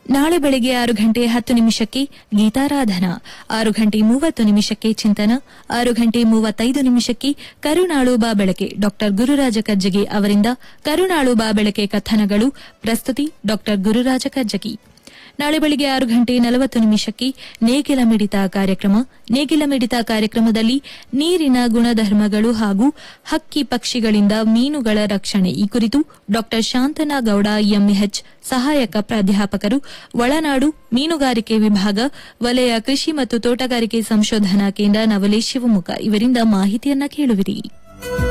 ನಾಳೆ ಬೆಳಗ್ಗೆ 6:10 ಗೀತಾರಾಧನಾ, 6:30 ಚಿಂತನ, 6:35 ಕರುಣಾಳು ಬಾ ಬೆಳಕೆ ಡಾ ಗುರುರಾಜ ಕರ್ಜಗಿ ಅವರಿಂದ ಕರುಣಾಳು ಬಾ ಬೆಳಕೆ ಕಥನಗಳು. ಪ್ರಸ್ತುತಿ ಡಾ ಗುರುರಾಜ ಕರ್ಜಗಿ. ನಾಳೆ ಬೆಳಗ್ಗೆ 6:40 ನೇಗಿಲ ಮಿಡಿತ ಕಾರ್ಯಕ್ರಮ. ನೇಗಿಲ ಮಿಡಿತ ಕಾರ್ಯಕ್ರಮದಲ್ಲಿ ನೀರಿನ ಗುಣಧರ್ಮಗಳು ಹಾಗೂ ಹಕ್ಕಿ ಪಕ್ಷಿಗಳಿಂದ ಮೀನುಗಳ ರಕ್ಷಣೆ ಈ ಕುರಿತು ಡಾ ಶಾಂತನಗೌಡ ಎಂಎಚ್, ಸಹಾಯಕ ಪ್ರಾಧ್ಯಾಪಕರು, ಒಳನಾಡು ಮೀನುಗಾರಿಕೆ ವಿಭಾಗ, ವಲಯ ಕೃಷಿ ಮತ್ತು ತೋಟಗಾರಿಕೆ ಸಂಶೋಧನಾ ಕೇಂದ್ರ, ನವಲೆ, ಶಿವಮೊಗ್ಗ ಇವರಿಂದ ಮಾಹಿತಿಯನ್ನ ಕೇಳುವಿರಿ.